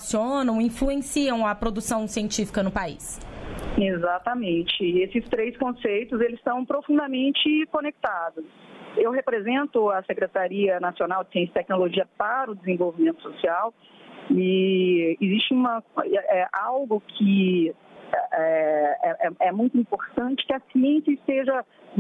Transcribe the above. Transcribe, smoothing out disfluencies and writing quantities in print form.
relacionam, influenciam a produção científica no país? Exatamente. Esses três conceitos, eles estão profundamente conectados. Eu represento a Secretaria Nacional de Ciência e Tecnologia para o Desenvolvimento Social e existe algo que é muito importante, que a ciência esteja